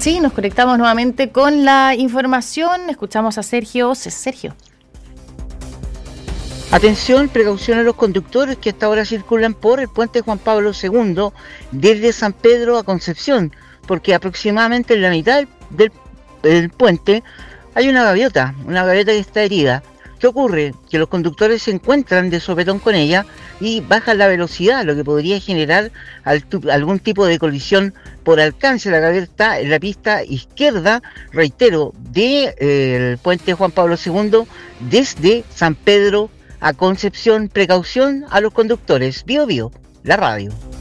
Sí, nos conectamos nuevamente con la información. Escuchamos a Sergio. Sergio. Atención, precaución a los conductores que hasta ahora circulan por el puente Juan Pablo II desde San Pedro a Concepción, porque aproximadamente en la mitad del puente hay una gaviota que está herida. ¿Qué ocurre? Que los conductores se encuentran de sopetón con ella y bajan la velocidad, lo que podría generar algún tipo de colisión por alcance. La gaviota está en la pista izquierda, reitero, del puente Juan Pablo II desde San Pedro a Concepción. Precaución a los conductores. Bio, la radio.